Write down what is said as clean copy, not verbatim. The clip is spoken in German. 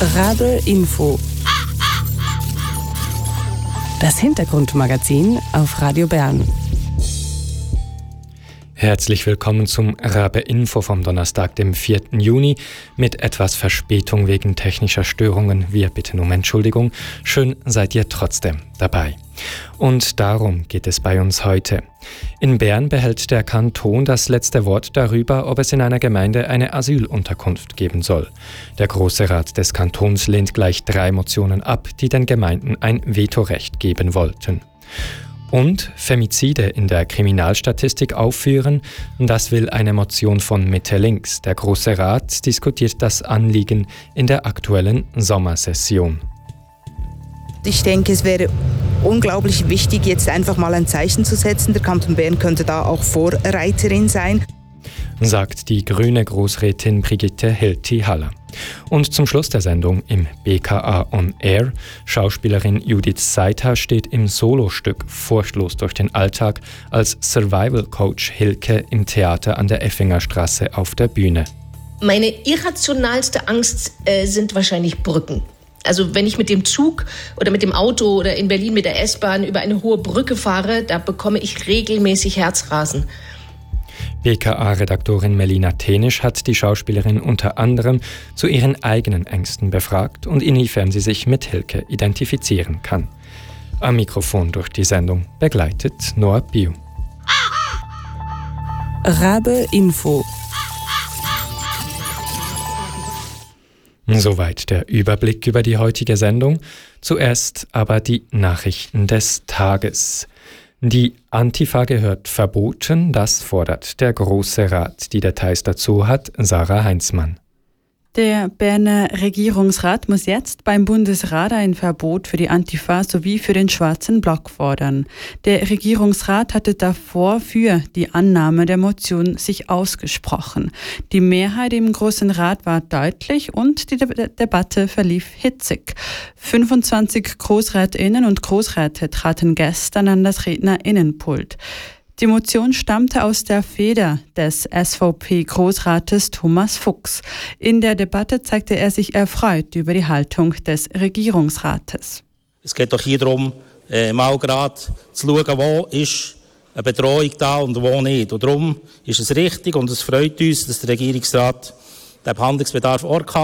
Rabe Info. Das Hintergrundmagazin auf Radio Bern. Herzlich willkommen zum Rabe Info vom Donnerstag, dem 4. Juni. Mit etwas Verspätung wegen technischer Störungen. Wir bitten um Entschuldigung. Schön seid ihr trotzdem dabei. Und darum geht es bei uns heute. In Bern behält der Kanton das letzte Wort darüber, ob es in einer Gemeinde eine Asylunterkunft geben soll. Der Grosse Rat des Kantons lehnt gleich 3 Motionen ab, die den Gemeinden ein Vetorecht geben wollten. Und Femizide in der Kriminalstatistik aufführen, das will eine Motion von Mitte Links. Der Grosse Rat diskutiert das Anliegen in der aktuellen Sommersession. Ich denke, es wäre unglaublich wichtig, jetzt einfach mal ein Zeichen zu setzen. Der Kanton Bern könnte da auch Vorreiterin sein, sagt die grüne Grossrätin Brigitte Hilti-Haller. Und zum Schluss der Sendung im BKA On Air, Schauspielerin Judith Seitha steht im Solostück Furchtlos durch den Alltag als Survival-Coach Hilke im Theater an der Effingerstraße auf der Bühne. Meine irrationalste Angst sind wahrscheinlich Brücken. Also wenn ich mit dem Zug oder mit dem Auto oder in Berlin mit der S-Bahn über eine hohe Brücke fahre, da bekomme ich regelmäßig Herzrasen. BKA-Redaktorin Melina Tenisch hat die Schauspielerin unter anderem zu ihren eigenen Ängsten befragt und inwiefern sie sich mit Hilke identifizieren kann. Am Mikrofon durch die Sendung begleitet Noah Biu. Rabe Info. Soweit der Überblick über die heutige Sendung. Zuerst aber die Nachrichten des Tages. Die Antifa gehört verboten, das fordert der Grosse Rat. Die Details dazu hat Sarah Heinzmann. Der Berner Regierungsrat muss jetzt beim Bundesrat ein Verbot für die Antifa sowie für den Schwarzen Block fordern. Der Regierungsrat hatte davor für die Annahme der Motion sich ausgesprochen. Die Mehrheit im Großen Rat war deutlich und die Debatte verlief hitzig. 25 GroßrätInnen und Großräte traten gestern an das Rednerinnenpult. Die Motion stammte aus der Feder des SVP-Großrates Thomas Fuchs. In der Debatte zeigte er sich erfreut über die Haltung des Regierungsrates. Es geht doch hier darum, mal gerade zu schauen, wo ist eine Bedrohung da und wo nicht. Und darum ist es richtig und es freut uns, dass der Regierungsrat den Handlungsbedarf erkannt